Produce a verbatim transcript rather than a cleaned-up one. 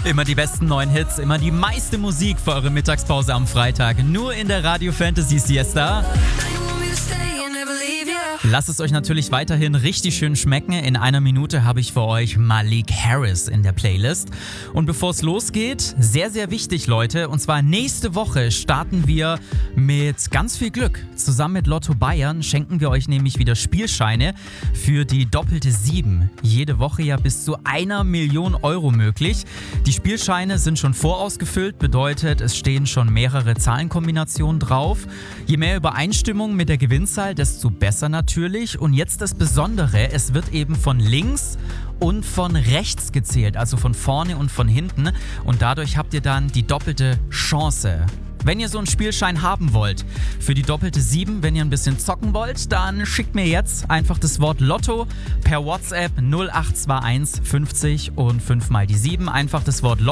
Immer die besten neuen Hits, immer die meiste Musik für eure Mittagspause am Freitag. Nur in der Radio Fantasy Siesta. Lasst es euch natürlich weiterhin richtig schön schmecken. In einer Minute habe ich für euch Malik Harris in der Playlist. Und bevor es losgeht, sehr, sehr wichtig, Leute. Und zwar nächste Woche starten wir mit ganz viel Glück. Zusammen mit Lotto Bayern schenken wir euch nämlich wieder Spielscheine für die doppelte sieben. Jede Woche ja bis zu einer Million Euro möglich. Die Spielscheine sind schon vorausgefüllt, bedeutet, es stehen schon mehrere Zahlenkombinationen drauf. Je mehr Übereinstimmung mit der Gewinnzahl, desto besser natürlich. Und jetzt das Besondere, es wird eben von links und von rechts gezählt, also von vorne und von hinten. Und dadurch habt ihr dann die doppelte Chance. Wenn ihr so einen Spielschein haben wollt für die doppelte sieben, wenn ihr ein bisschen zocken wollt, dann schickt mir jetzt einfach das Wort Lotto per WhatsApp null acht zwei eins fünfzig und fünf mal die sieben. Einfach das Wort Lotto